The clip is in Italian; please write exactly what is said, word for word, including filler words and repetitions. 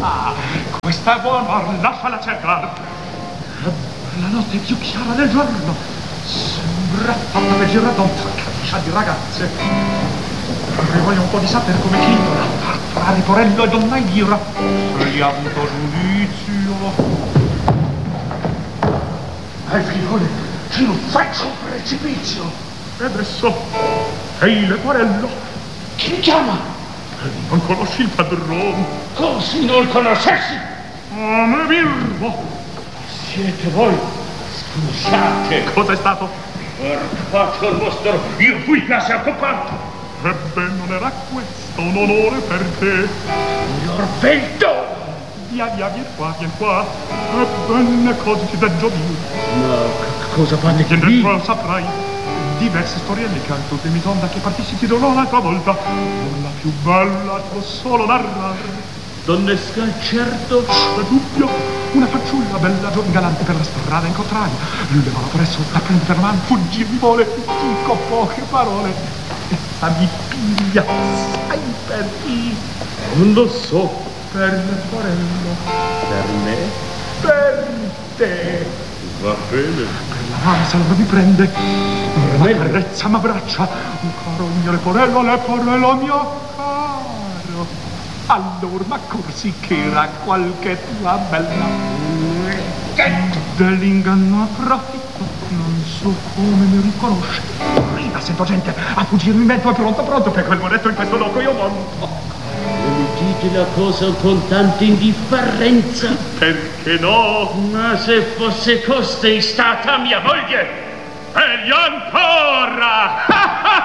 Ah, questa è buona, lasciala cercare. La notte è più chiara del giorno. Sembra fatta per girare da un traccia di ragazze. E voglio un po' di sapere come titola. Fra Riporello e Donna Ira. Brianto giudizio. Ai figlioli, io faccio un precipizio. E adesso, ehi Leporello. Chi mi chiama? Non conosci il padrone? Come se non conoscessi? Ah, me Virgo. Siete voi? Scusate. Cosa è stato? Faccio il vostro, io fui classe occupato. Ebbene, non era questo un onore per te. Signor Vento! Via, via, vieni qua, vieni qua. Ebbene, cosa ti deggio dire? No, cosa fate che qui? dentro lo saprai. Diverse storielle che al tuo temidonda che partissi ti dovrò un'altra volta. Non la più bella, ti posso solo narrare. Donnesca, certo. C'è dubbio. Una fanciulla bella, giovane, galante per la strada incontrai. Levava presso da prendere per mano, fuggir mi vuole. Dico poche parole. Essa mi piglia, sai per chi? Non lo so. Per Leporello. Per me? Per te. Va bene. Per la mano se la mi prende. Ma carezza, m'abbraccia. Un caro mio Leporello, Leporello mio caro. Allora, ma corsi che era qualche tua bella che dell'inganno approfitto, non so come mi riconosce. Prima sento gente a fuggirmi in vento, è pronto pronto per quel monetto in questo loco io monto. Mi dite la cosa con tanta indifferenza? Perché no? Ma se fosse costei stata mia moglie, meglio ancora!